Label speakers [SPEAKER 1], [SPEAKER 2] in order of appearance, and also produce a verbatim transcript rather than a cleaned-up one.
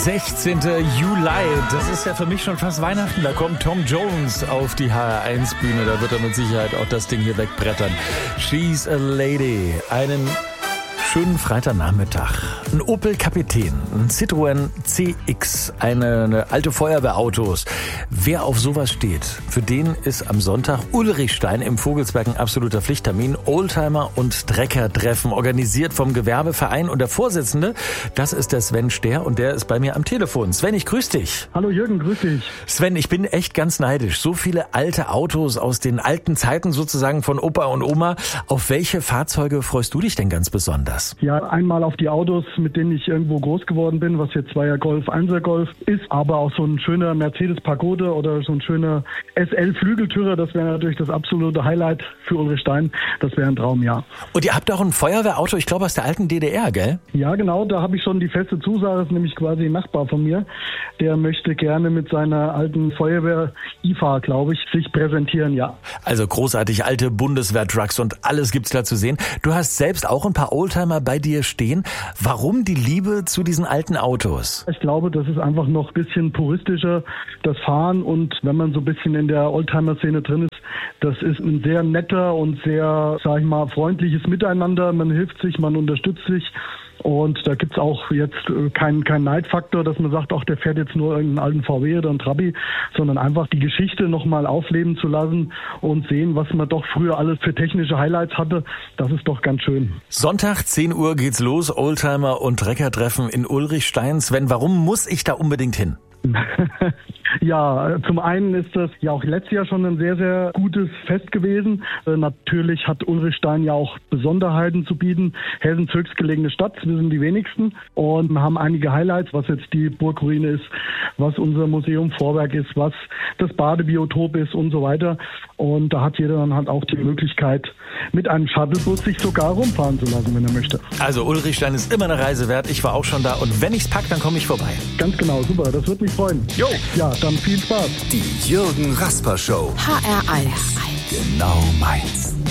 [SPEAKER 1] sechzehnten Juli, das ist ja für mich schon fast Weihnachten. Da kommt Tom Jones auf die H R eins Bühne. Da wird er mit Sicherheit auch das Ding hier wegbrettern. She's a Lady. Einen schönen Freitagnachmittag. Ein Opel Kapitän, ein Citroën C X, eine, eine alte Feuerwehrautos. Wer auf sowas steht, für den ist am Sonntag Ulrichstein im Vogelsberg ein absoluter Pflichttermin. Oldtimer und Trecker-Treffen, organisiert vom Gewerbeverein. Und der Vorsitzende, das ist der Sven Stehr und der ist bei mir am Telefon. Sven, ich grüß dich.
[SPEAKER 2] Hallo Jürgen, grüß dich.
[SPEAKER 1] Sven, ich bin echt ganz neidisch. So viele alte Autos aus den alten Zeiten sozusagen von Opa und Oma. Auf welche Fahrzeuge freust du dich denn ganz besonders?
[SPEAKER 2] Ja, einmal auf die Autos, mit denen ich irgendwo groß geworden bin, was jetzt Zweier Golf, Einser Golf ist, aber auch so ein schöner Mercedes Pagode oder so ein schöner S L Flügeltürer, das wäre natürlich das absolute Highlight für Ulrichstein. Das wäre ein Traum, ja.
[SPEAKER 1] Und ihr habt auch ein Feuerwehrauto, ich glaube aus der alten D D R, gell?
[SPEAKER 2] Ja, genau, da habe ich schon die feste Zusage, das ist nämlich quasi ein Nachbar von mir. Der möchte gerne mit seiner alten Feuerwehr I F A, glaube ich, sich präsentieren, ja.
[SPEAKER 1] Also großartig, alte Bundeswehr-Trucks und alles gibt's da zu sehen. Du hast selbst auch ein paar Oldtimer bei dir stehen. Warum die Liebe zu diesen alten Autos?
[SPEAKER 2] Ich glaube, das ist einfach noch ein bisschen puristischer, das Fahren. Und wenn man so ein bisschen in der Oldtimer-Szene drin ist, das ist ein sehr netter und sehr, sag ich mal, freundliches Miteinander. Man hilft sich, man unterstützt sich. Und da gibt's auch jetzt keinen kein Neidfaktor, dass man sagt, ach, der fährt jetzt nur irgendeinen alten V W oder einen Trabi, sondern einfach die Geschichte nochmal aufleben zu lassen und sehen, was man doch früher alles für technische Highlights hatte. Das ist doch ganz schön.
[SPEAKER 1] Sonntag, zehn Uhr geht's los, Oldtimer und Trecker-Treffen in Ulrichstein. Sven, warum muss ich da unbedingt hin?
[SPEAKER 2] Ja, zum einen ist das ja auch letztes Jahr schon ein sehr, sehr gutes Fest gewesen. Äh, natürlich hat Ulrichstein ja auch Besonderheiten zu bieten. Hessens höchstgelegene Stadt, wir sind die wenigsten und wir haben einige Highlights, was jetzt die Burgruine ist, was unser Museum Vorwerk ist, was das Badebiotop ist und so weiter. Und da hat jeder dann halt auch die Möglichkeit, mit einem Shuttlebus sich sogar rumfahren zu lassen, wenn er möchte.
[SPEAKER 1] Also Ulrichstein ist immer eine Reise wert. Ich war auch schon da und wenn ich's pack, dann komme ich vorbei.
[SPEAKER 2] Ganz genau, super, das würde mich freuen.
[SPEAKER 1] Jo.
[SPEAKER 2] Ja, dann viel Spaß.
[SPEAKER 3] Die Jürgen Rasper Show.
[SPEAKER 4] H R eins.
[SPEAKER 3] Genau meins.